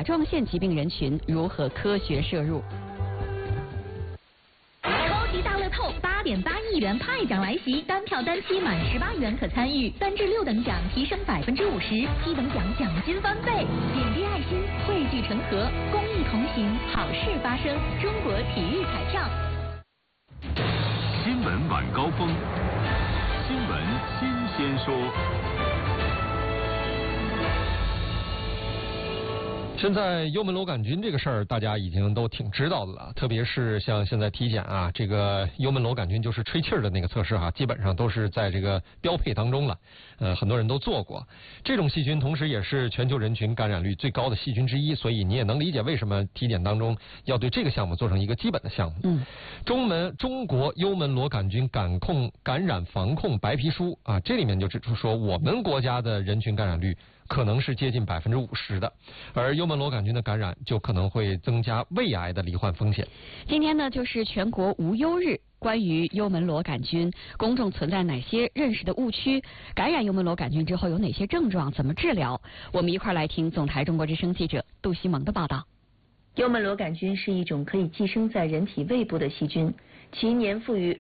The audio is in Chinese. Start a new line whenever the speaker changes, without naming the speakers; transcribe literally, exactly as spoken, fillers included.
甲状腺疾病人群如何科学摄入。
超级大乐透八点八亿元派奖来袭，单票单期满十八元可参与，三至六等奖提升百分之五十，七等奖奖金翻倍。点滴爱心，汇聚成河，公益同行，好事发生。中国体育彩票。
新闻晚高峰，新闻新鲜说。
现在幽门螺杆菌这个事儿，大家已经都挺知道的了。特别是像现在体检啊，这个幽门螺杆菌就是吹气儿的那个测试哈、啊，基本上都是在这个标配当中了。呃，很多人都做过。这种细菌同时也是全球人群感染率最高的细菌之一，所以你也能理解为什么体检当中要对这个项目做成一个基本的项目。
嗯，
中门中国幽门螺杆菌感控感染防控白皮书啊，这里面就指出说，我们国家的人群感染率可能是接近百分之五十的，而幽门螺杆菌的感染就可能会增加胃癌的罹患风险。
今天呢，就是全国无忧日。关于幽门螺杆菌，公众存在哪些认识的误区？感染幽门螺杆菌之后有哪些症状？怎么治疗？我们一块儿来听总台中国之声记者杜西蒙的报道。
幽门螺杆菌是一种可以寄生在人体胃部的细菌，其粘附于